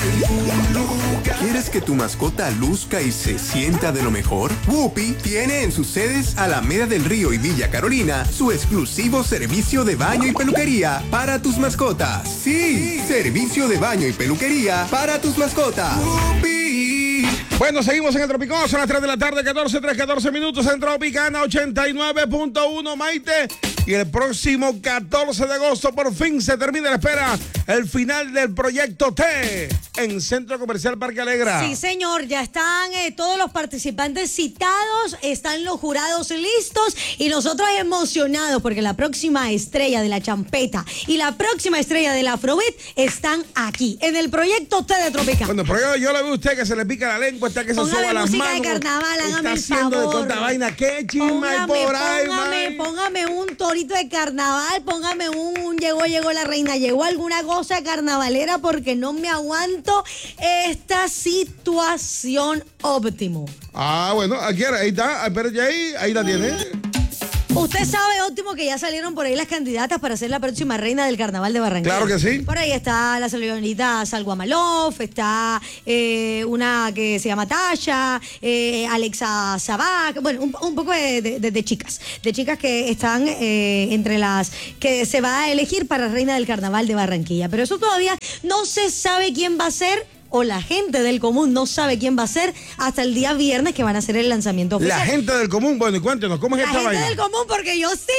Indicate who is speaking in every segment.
Speaker 1: algún lugar.
Speaker 2: ¿Quieres que tu mascota luzca y se sienta de lo mejor? Whoopi tiene en sus sedes Alameda del Río y Villa Carolina su exclusivo servicio de baño y peluquería para tus mascotas. Sí, servicio de baño y peluquería para tus mascotas. Whoopi.
Speaker 3: Bueno, seguimos en el Tropicoso a las 3 de la tarde, 14 minutos en Tropicana 89.1, Maite. Y el próximo 14 de agosto por fin se termina la espera, el final del proyecto T en Centro Comercial Parque Alegra.
Speaker 4: Sí, señor, ya están todos los participantes citados, están los jurados listos y nosotros emocionados porque la próxima estrella de la champeta y la próxima estrella del Afrobeat están aquí, en el proyecto T de Tropicana.
Speaker 3: Bueno, pero yo le veo a usted que se le pica la lengua, está que se
Speaker 4: Póngame
Speaker 3: soba las
Speaker 4: música
Speaker 3: manos.
Speaker 4: de carnaval, hágame
Speaker 3: está
Speaker 4: el
Speaker 3: haciendo
Speaker 4: favor.
Speaker 3: de tanta vaina. ¿Qué chisma hay por ahí, man?
Speaker 4: Póngame un torito de carnaval, póngame un llegó la reina, llegó alguna cosa carnavalera porque no me aguanto esta situación óptimo.
Speaker 3: Ah, bueno, aquí, ahí está, pero ya ahí la tiene.
Speaker 4: Usted sabe, Óptimo, que ya salieron por ahí las candidatas para ser la próxima reina del Carnaval de Barranquilla.
Speaker 3: Claro que sí.
Speaker 4: Por ahí está la señorita Salwa Malof, está una que se llama Tasha, Alexa Sabac, bueno, un poco de chicas que están entre las que se va a elegir para reina del Carnaval de Barranquilla. Pero eso todavía no se sabe quién va a ser, o la gente del común no sabe quién va a ser hasta el día viernes que van a hacer el lanzamiento oficial.
Speaker 3: La gente del común, bueno, y cuéntenos, ¿cómo es esta vaina?
Speaker 4: La gente del común, porque yo sí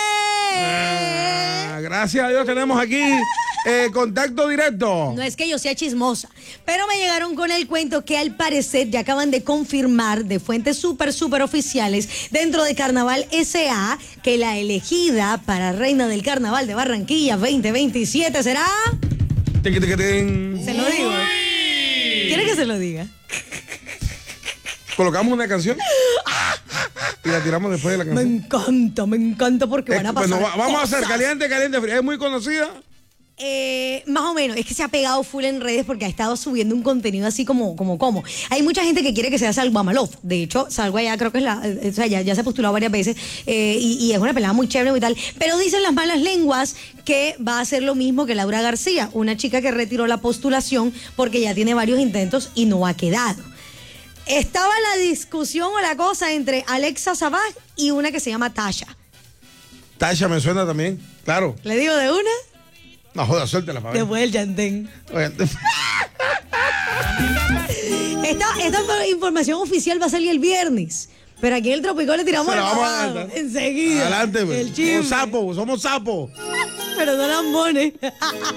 Speaker 4: sé.
Speaker 3: Gracias a Dios tenemos aquí contacto directo.
Speaker 4: No es que yo sea chismosa, pero me llegaron con el cuento que al parecer ya acaban de confirmar de fuentes súper oficiales dentro de Carnaval S.A. que la elegida para reina del Carnaval de Barranquilla 2027 será... Se lo digo. ¿Quiere que se lo diga?
Speaker 3: ¿Colocamos una canción? Y la tiramos después de la canción.
Speaker 4: Me encanta porque van a pasar
Speaker 3: bueno, vamos
Speaker 4: cosas.
Speaker 3: a hacer caliente, fría. ¿Es muy conocida?
Speaker 4: Más o menos, es que se ha pegado full en redes porque ha estado subiendo un contenido así como. Hay mucha gente que quiere que sea Salwa Malof. De hecho, Salwa ya creo que ya se ha postulado varias veces y es una pelada muy chévere y tal. Pero dicen las malas lenguas que va a hacer lo mismo que Laura García, una chica que retiró la postulación porque ya tiene varios intentos y no ha quedado. Estaba la discusión o la cosa entre Alexa Sabac y una que se llama Tasha.
Speaker 3: Tasha me suena también, claro.
Speaker 4: ¿Le digo de una?
Speaker 3: No joda, suéltela, Fabián.
Speaker 4: Después del Yandén.
Speaker 3: Oye,
Speaker 4: Esta información oficial va a salir el viernes. Pero aquí en el Tropicón le tiramos el babado. Enseguida.
Speaker 3: Adelante,
Speaker 4: el chisme.
Speaker 3: Somos sapos.
Speaker 4: Pero no lambones.